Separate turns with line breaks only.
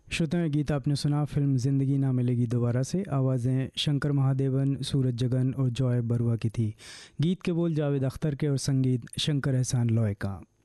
श्रोताएं, गीत आपने सुना फिल्म ज़िंदगी ना मिलेगी दोबारा से। आवाज़ें शंकर महादेवन, सूरज जगन और जॉय बरुआ की थी। गीत के बोल जावेद अख्तर के और संगीत शंकर एहसान लॉय का।